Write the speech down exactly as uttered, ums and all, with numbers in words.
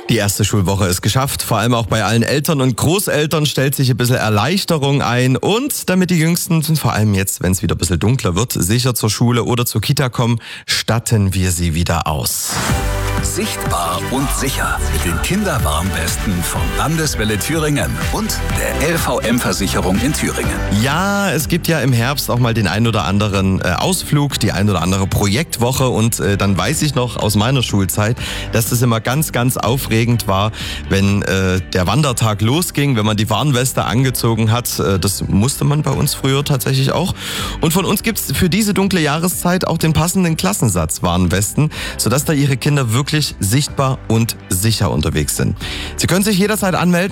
Die erste Schulwoche ist geschafft. Vor allem auch bei allen Eltern und Großeltern stellt sich ein bisschen Erleichterung ein. Und damit die Jüngsten, vor allem jetzt, wenn es wieder ein bisschen dunkler wird, sicher zur Schule oder zur Kita kommen, statten wir sie wieder aus. Sichtbar und sicher mit den Kinderwarnwesten von Landeswelle Thüringen und der L V M-Versicherung in Thüringen. Ja, es gibt ja im Herbst auch mal den ein oder anderen äh, Ausflug, die ein oder andere Projektwoche. Und äh, dann weiß ich noch aus meiner Schulzeit, dass das immer ganz, ganz aufregend war, wenn äh, der Wandertag losging, wenn man die Warnweste angezogen hat. Äh, das musste man bei uns früher tatsächlich auch. Und von uns gibt's für diese dunkle Jahreszeit auch den passenden Klassensatz Warnwesten, sodass da Ihre Kinder wirklich sichtbar und sicher unterwegs sind. Sie können sich jederzeit anmelden.